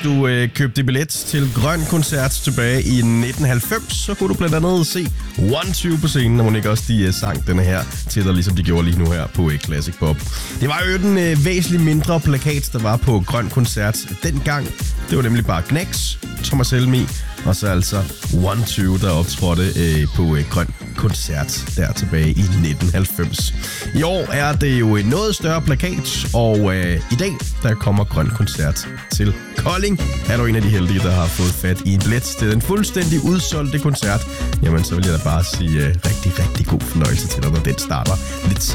du købte billet til Grøn Koncert tilbage i 1990, så kunne du blandt andet se 120 på scenen, og ikke også de sang denne her til dig, ligesom de gjorde lige nu her på Classic Pop. Det var jo den væsentligt mindre plakat, der var på Grøn Koncert dengang. Det var nemlig bare Gnex, Thomas Helmig, og så altså 120, der optrådte på Grøn Koncert der tilbage i 1990. I år er det jo en noget større plakat, og i dag der kommer Grøn Koncert til Kolding. Er du en af de heldige, der har fået fat i en billet til den fuldstændig udsolgte koncert, jamen så vil jeg da bare sige rigtig, rigtig god fornøjelse til dig, når den starter lidt